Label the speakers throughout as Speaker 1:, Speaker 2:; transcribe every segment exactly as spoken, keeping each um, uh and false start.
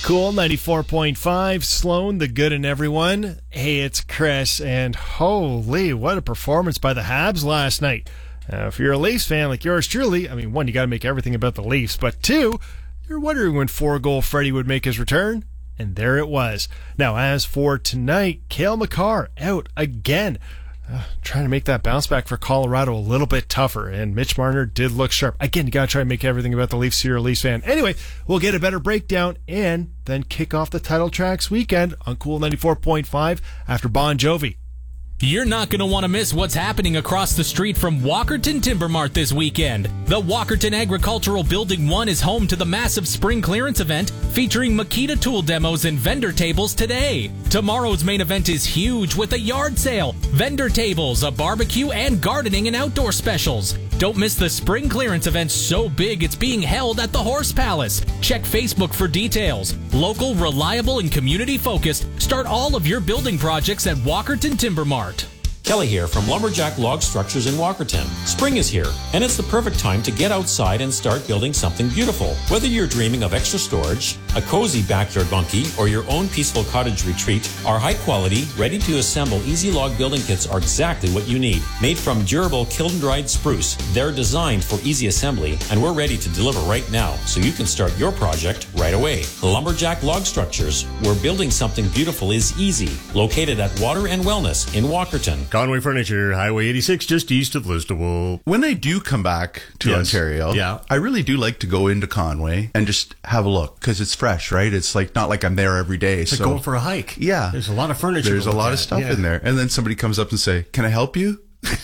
Speaker 1: Cool, ninety-four point five, Sloan, the good in everyone. Hey, it's Chris, and holy, what a performance by the Habs last night. Uh, if you're a Leafs fan like yours truly, I mean, one, you got to make everything about the Leafs, but two, you're wondering when four-goal Freddie would make his return, and there it was. Now, as for tonight, Cale Makar out again. Uh, trying to make that bounce back for Colorado a little bit tougher, and Mitch Marner did look sharp. Again, you got to try and make everything about the Leafs if you're a Leafs fan. Anyway, we'll get a better breakdown and then kick off the Title Tracks weekend on Cool ninety-four point five after Bon Jovi.
Speaker 2: You're not going to want to miss what's happening across the street from Walkerton Timber Mart this weekend. The Walkerton Agricultural Building one is home to the massive spring clearance event featuring Makita tool demos and vendor tables today. Tomorrow's main event is huge with a yard sale, vendor tables, a barbecue, and gardening and outdoor specials. Don't miss the spring clearance event so big it's being held at the Horse Palace. Check Facebook for details. Local, reliable, and community-focused. Start all of your building projects at Walkerton Timber Mart.
Speaker 3: Kelly here from Lumberjack Log Structures in Walkerton. Spring is here, and it's the perfect time to get outside and start building something beautiful. Whether you're dreaming of extra storage, a cozy backyard bunkie, or your own peaceful cottage retreat, our high-quality, ready-to-assemble easy log building kits are exactly what you need. Made from durable kiln-dried spruce, they're designed for easy assembly, and we're ready to deliver right now, so you can start your project right away. Lumberjack Log Structures, where building something beautiful is easy. Located at Water and Wellness in Walkerton.
Speaker 4: Conway Furniture, Highway eighty-six, just east of Listowel.
Speaker 5: When I do come back to
Speaker 4: Yes.
Speaker 5: Ontario,
Speaker 4: Yeah.
Speaker 5: I really do like to go into Conway and just have a look because it's fresh, right? It's like not like I'm there every day.
Speaker 4: It's
Speaker 5: so
Speaker 4: like going for a hike.
Speaker 5: yeah,
Speaker 4: There's a lot of furniture.
Speaker 5: there's
Speaker 4: to
Speaker 5: a
Speaker 4: look
Speaker 5: lot
Speaker 4: at.
Speaker 5: of stuff
Speaker 4: Yeah.
Speaker 5: in there, and then somebody comes up and say, "Can I help you?"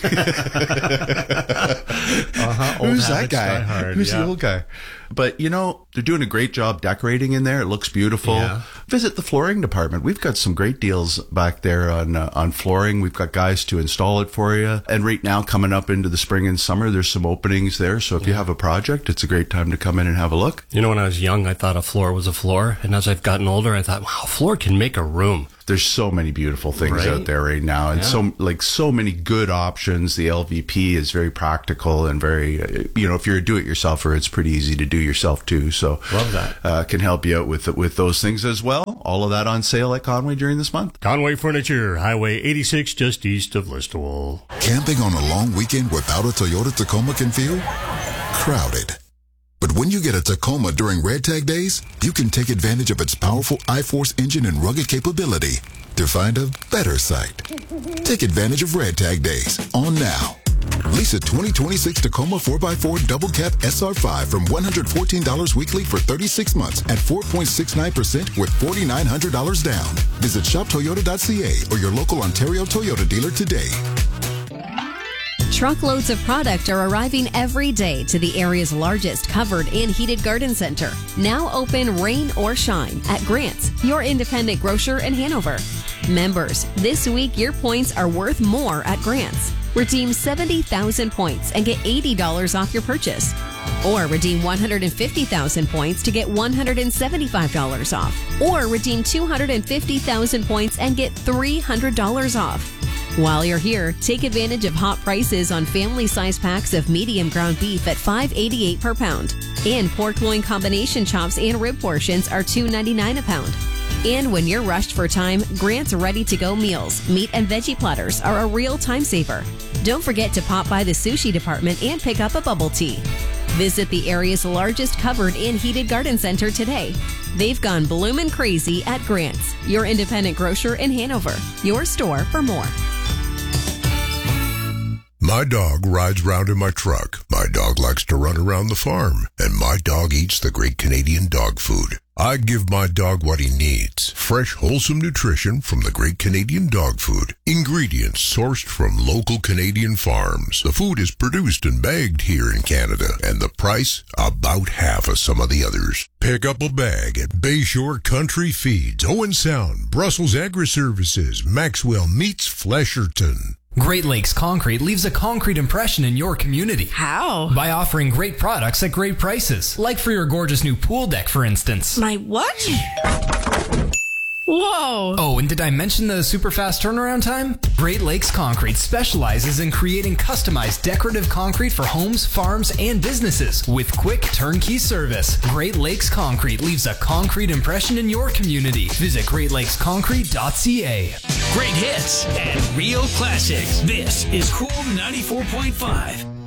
Speaker 4: Uh-huh. Old
Speaker 5: Who's that
Speaker 4: habits
Speaker 5: guy?
Speaker 4: die hard,
Speaker 5: Who's
Speaker 4: yeah.
Speaker 5: the old guy? But, you know, they're doing a great job decorating in there. It looks beautiful.
Speaker 4: Yeah.
Speaker 5: Visit the flooring department. We've got some great deals back there on uh, on flooring. We've got guys to install it for you. And right now, coming up into the spring and summer, there's some openings there. So if you have a project, it's a great time to come in and have a look.
Speaker 4: You know, when I was young, I thought a floor was a floor. And as I've gotten older, I thought, wow, a floor can make a room.
Speaker 5: There's so many beautiful things
Speaker 4: Right?
Speaker 5: out there right now, and
Speaker 4: Yeah.
Speaker 5: so like so many good options. The L V P is very practical and very, uh, you know, if you're a do-it-yourselfer, it's pretty easy to do yourself too. So
Speaker 4: Love that.
Speaker 5: Uh, can help you out with with those things as well. All of that on sale at Conway during this month.
Speaker 4: Conway Furniture, Highway eighty-six, just east of Listowel.
Speaker 6: Camping on a long weekend without a Toyota Tacoma can feel crowded. But when you get a Tacoma during Red Tag Days, you can take advantage of its powerful iForce engine and rugged capability to find a better site. Take advantage of Red Tag Days on now. Lease a twenty twenty-six Tacoma four by four Double Cab S R five from one hundred fourteen dollars weekly for thirty-six months at four point six nine percent with four thousand nine hundred dollars down. Visit shop toyota dot c a or your local Ontario Toyota dealer today.
Speaker 7: Truckloads of product are arriving every day to the area's largest covered and heated garden center. Now open rain or shine at Grant's, your independent grocer in Hanover. Members, this week your points are worth more at Grant's. Redeem seventy thousand points and get eighty dollars off your purchase. Or redeem one hundred fifty thousand points to get one hundred seventy-five dollars off. Or redeem two hundred fifty thousand points and get three hundred dollars off. While you're here, take advantage of hot prices on family-size packs of medium ground beef at five dollars and eighty-eight cents per pound. And pork loin combination chops and rib portions are two dollars and ninety-nine cents a pound. And when you're rushed for time, Grant's ready-to-go meals, meat and veggie platters are a real time saver. Don't forget to pop by the sushi department and pick up a bubble tea. Visit the area's largest covered and heated garden center today. They've gone bloomin' crazy at Grant's, your independent grocer in Hanover. Your store for more.
Speaker 6: My dog rides round in my truck. My dog likes to run around the farm. And my dog eats the great Canadian dog food. I give my dog what he needs. Fresh, wholesome nutrition from the great Canadian dog food. Ingredients sourced from local Canadian farms. The food is produced and bagged here in Canada. And the price, about half of some of the others. Pick up a bag at Bayshore Country Feeds, Owen Sound, Brussels Agri-Services, Maxwell Meats, Flesherton.
Speaker 8: Great Lakes Concrete leaves a concrete impression in your community.
Speaker 9: How?
Speaker 8: By offering great products at great prices. Like for your gorgeous new pool deck, for instance.
Speaker 9: My what? Whoa!
Speaker 8: Oh, and did I mention the super fast turnaround time? Great Lakes Concrete specializes in creating customized decorative concrete for homes, farms, and businesses with quick turnkey service. Great Lakes Concrete leaves a concrete impression in your community. Visit great lakes concrete dot c a.
Speaker 10: Great hits and real classics. This is Cool ninety-four point five.